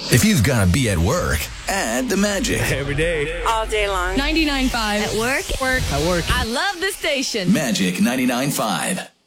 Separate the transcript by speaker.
Speaker 1: If you've got to be at work, add the magic.
Speaker 2: Every day.
Speaker 3: All day long.
Speaker 4: 99.5.
Speaker 3: At work.
Speaker 4: Work.
Speaker 2: At work.
Speaker 3: I love the station.
Speaker 1: Magic 99.5.